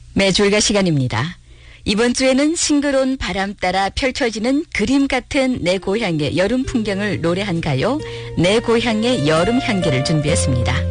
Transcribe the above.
매주일가 시간입니다. 이번 주에는 싱그러운 바람 따라 펼쳐지는 그림 같은 내 고향의 여름 풍경을 노래한 가요, 내 고향의 여름 향기를 준비했습니다.